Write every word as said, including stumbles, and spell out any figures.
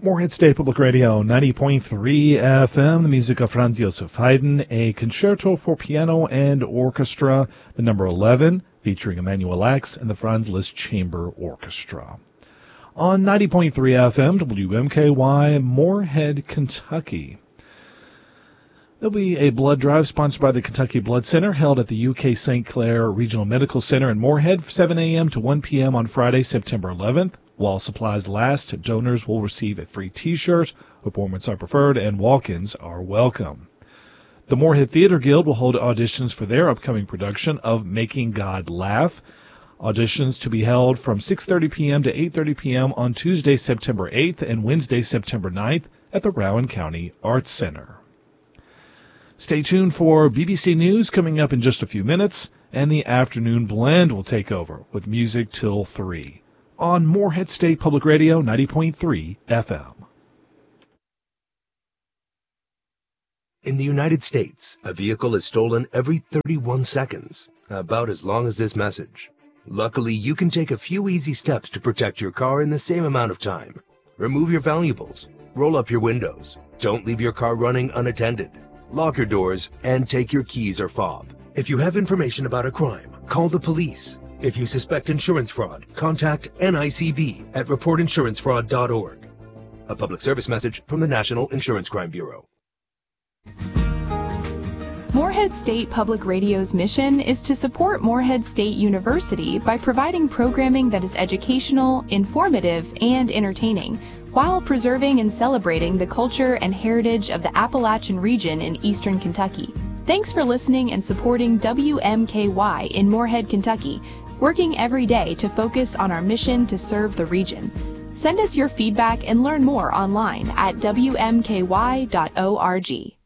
Morehead State Public Radio, ninety point three F M, the music of Franz Joseph Haydn, a concerto for piano and orchestra, the number eleven, featuring Emanuel Ax and the Franz Liszt Chamber Orchestra. On ninety point three F M, W M K Y, Morehead, Kentucky. There'll be a blood drive sponsored by the Kentucky Blood Center, held at the U K Saint Clair Regional Medical Center in Morehead, seven a.m. to one p.m. on Friday, September eleventh. While supplies last, donors will receive a free T-shirt. Appointments are preferred, and walk-ins are welcome. The Morehead Theater Guild will hold auditions for their upcoming production of Making God Laugh. Auditions to be held from six thirty p.m. to eight thirty p.m. on Tuesday, September eighth and Wednesday, September ninth at the Rowan County Arts Center. Stay tuned for B B C News coming up in just a few minutes, and the Afternoon Blend will take over with music till three. On Morehead State Public Radio, ninety point three F M. In the United States, a vehicle is stolen every thirty-one seconds, about as long as this message. Luckily, you can take a few easy steps to protect your car in the same amount of time. Remove your valuables, roll up your windows, don't leave your car running unattended, lock your doors, and take your keys or fob. If you have information about a crime, call the police. If you suspect insurance fraud, contact N I C B at report insurance fraud dot org. A public service message from the National Insurance Crime Bureau. Morehead State Public Radio's mission is to support Morehead State University by providing programming that is educational, informative, and entertaining, while preserving and celebrating the culture and heritage of the Appalachian region in eastern Kentucky. Thanks for listening and supporting W M K Y in Morehead, Kentucky, working every day to focus on our mission to serve the region. Send us your feedback and learn more online at W M K Y dot org.